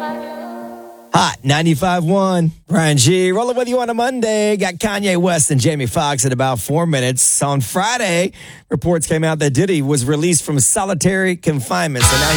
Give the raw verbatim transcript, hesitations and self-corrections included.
Hot ninety-five point one. Brian G. Rolling with you on a Monday. Got Kanye West and Jamie Foxx in about four minutes. On Friday, reports came out that Diddy was released from solitary confinement. So now